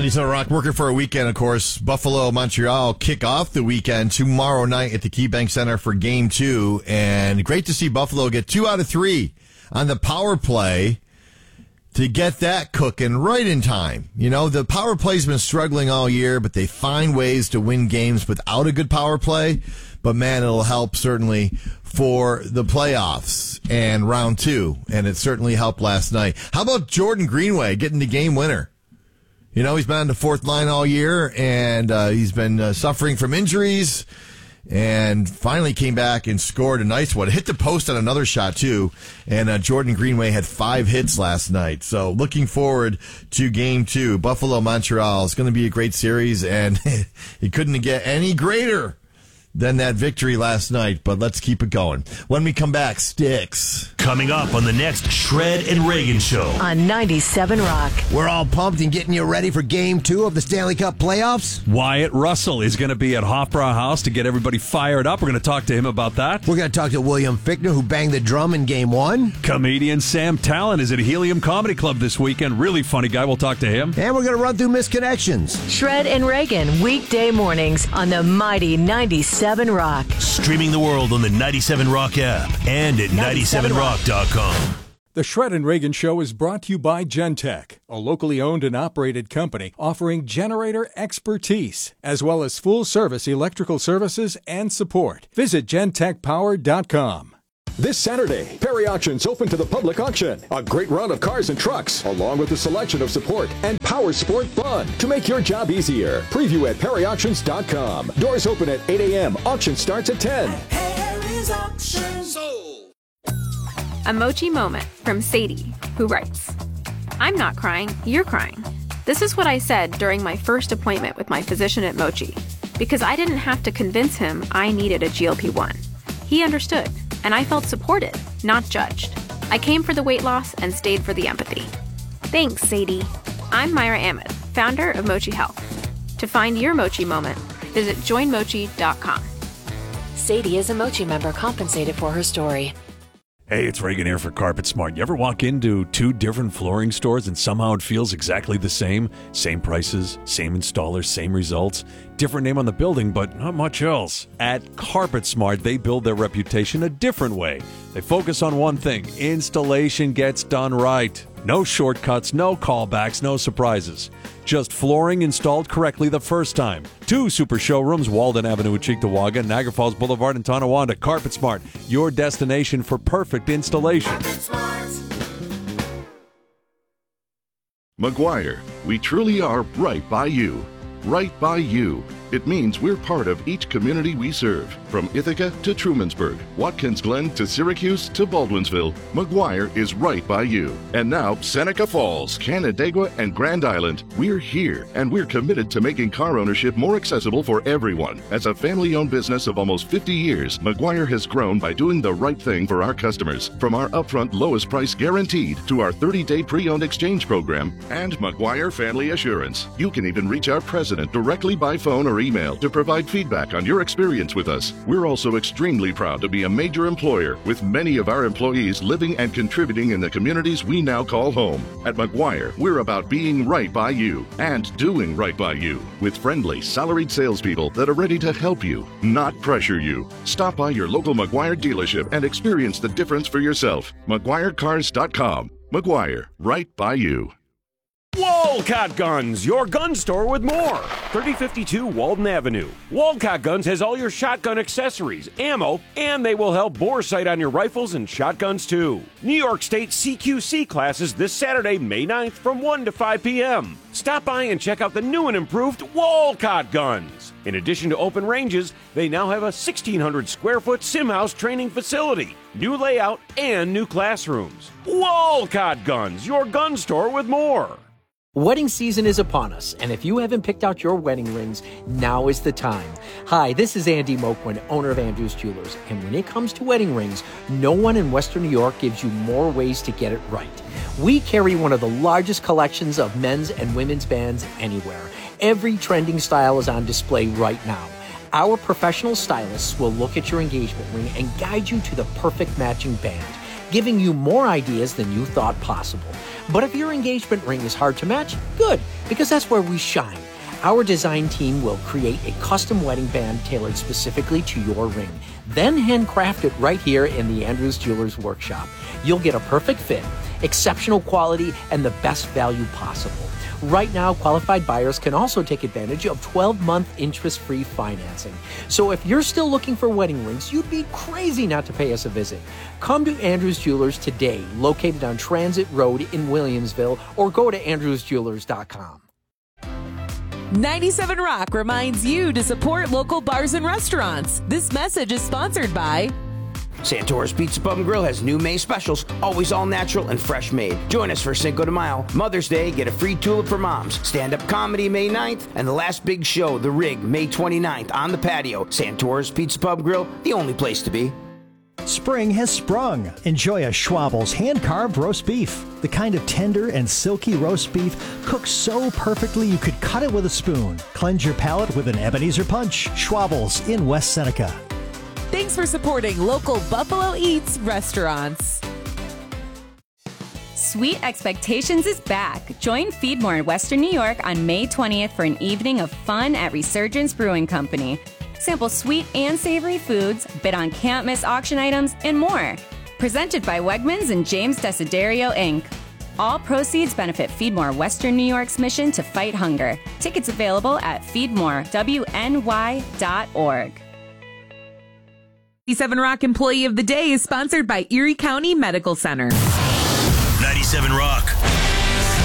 97 Rock, working for a weekend, of course. Buffalo, Montreal kick off the weekend tomorrow night at the KeyBank Center for Game 2. And great to see Buffalo get 2 out of 3 on the power play to get that cooking right in time. You know, the power play's been struggling all year, but they find ways to win games without a good power play. But, man, it'll help certainly for the playoffs and round 2. And it certainly helped last night. How about Jordan Greenway getting the game winner? You know, he's been on the fourth line all year, and he's been suffering from injuries, and finally came back and scored a nice one. Hit the post on another shot, too, and Jordan Greenway had 5 hits last night. So looking forward to Game 2. Buffalo-Montreal is going to be a great series, and it couldn't get any greater than that victory last night, but let's keep it going. When we come back, Sticks. Coming up on the next Shred and Reagan Show. On 97 Rock. We're all pumped and getting you ready for Game 2 of the Stanley Cup playoffs. Wyatt Russell is going to be at Hofbrau House to get everybody fired up. We're going to talk to him about that. We're going to talk to William Fichtner, who banged the drum in Game 1. Comedian Sam Talent is at Helium Comedy Club this weekend. Really funny guy. We'll talk to him. And we're going to run through Misconnections. Shred and Reagan, weekday mornings on the mighty 97 Rock. Streaming the world on the 97 Rock app and at 97rock.com. The Shred and Reagan Show is brought to you by Gentech, a locally owned and operated company offering generator expertise, as well as full-service electrical services and support. Visit gentechpower.com. This Saturday, Perry Auctions open to the public auction. A great run of cars and trucks, along with a selection of support and power sport fun to make your job easier. Preview at perryauctions.com. Doors open at 8 a.m. Auction starts at 10. Perry's Auctions. A Mochi moment from Sadie, who writes, I'm not crying, you're crying. This is what I said during my first appointment with my physician at Mochi, because I didn't have to convince him I needed a GLP-1. He understood, and I felt supported, not judged. I came for the weight loss and stayed for the empathy. Thanks, Sadie. I'm Myra Ahmed, founder of Mochi Health. To find your Mochi moment, visit joinmochi.com. Sadie is a Mochi member compensated for her story. Hey, it's Reagan here for Carpet Smart. You ever walk into 2 different flooring stores and somehow it feels exactly the same? Same prices, same installers, same results. Different name on the building, but not much else. At Carpet Smart, they build their reputation a different way. They focus on one thing: installation gets done right. No shortcuts, no callbacks, no surprises. Just flooring installed correctly the first time. 2 super showrooms, Walden Avenue in Cheektowaga, Niagara Falls Boulevard in Tonawanda. Carpet Smart, your destination for perfect installation. McGuire, we truly are right by you. Right by you. It means we're part of each community we serve. From Ithaca to Trumansburg, Watkins Glen to Syracuse to Baldwinsville, McGuire is right by you. And now, Seneca Falls, Canandaigua, and Grand Island. We're here, and we're committed to making car ownership more accessible for everyone. As a family-owned business of almost 50 years, McGuire has grown by doing the right thing for our customers. From our upfront lowest price guaranteed to our 30-day pre-owned exchange program and McGuire Family Assurance. You can even reach our president directly by phone or email to provide feedback on your experience with us. We're also extremely proud to be a major employer, with many of our employees living and contributing in the communities we now call home. At McGuire, we're about being right by you and doing right by you, with friendly, salaried salespeople that are ready to help you, not pressure you. Stop by your local McGuire dealership and experience the difference for yourself. McGuireCars.com. McGuire, right by you. Walcott Guns, your gun store with more. 3052 Walden Avenue. Walcott Guns has all your shotgun accessories, ammo, and they will help bore sight on your rifles and shotguns too. New York State CQC classes this Saturday, May 9th from 1 to 5 p.m. Stop by and check out the new and improved Walcott Guns. In addition to open ranges, they now have a 1,600 square foot sim house training facility, new layout, and new classrooms. Walcott Guns, your gun store with more. Wedding season is upon us, and if you haven't picked out your wedding rings, now is the time. Hi, this is Andy Moquin, owner of Andrews Jewelers, and when it comes to wedding rings, no one in Western New York gives you more ways to get it right. We carry one of the largest collections of men's and women's bands anywhere. Every trending style is on display right now. Our professional stylists will look at your engagement ring and guide you to the perfect matching band. giving you more ideas than you thought possible. But if your engagement ring is hard to match, good, because that's where we shine. Our design team will create a custom wedding band tailored specifically to your ring, then handcraft it right here in the Andrews Jewelers workshop. You'll get a perfect fit, exceptional quality, and the best value possible. Right now, qualified buyers can also take advantage of 12-month interest-free financing. So if you're still looking for wedding rings, you'd be crazy not to pay us a visit. Come to Andrews Jewelers today, located on Transit Road in Williamsville, or go to andrewsjewelers.com. 97 Rock reminds you to support local bars and restaurants. This message is sponsored by Santora's Pizza Pub and Grill has new May specials, always all natural and fresh made. Join us for Cinco de Mayo, Mother's Day, get a free tulip for moms, stand-up comedy May 9th, and the last big show, The Rig, May 29th on the patio. Santora's Pizza Pub and Grill, the only place to be. Spring has sprung. Enjoy a Schwabel's hand-carved roast beef. The kind of tender and silky roast beef cooked so perfectly you could cut it with a spoon. Cleanse your palate with an Ebenezer Punch. Schwabel's in West Seneca. Thanks for supporting local Buffalo Eats restaurants. Sweet Expectations is back. Join Feedmore in Western New York on May 20th for an evening of fun at Resurgence Brewing Company. Sample sweet and savory foods, bid on can't-miss auction items, and more. Presented by Wegmans and James Desiderio, Inc. All proceeds benefit Feedmore Western New York's mission to fight hunger. Tickets available at feedmorewny.org. 97 Rock Employee of the Day is sponsored by Erie County Medical Center. 97 Rock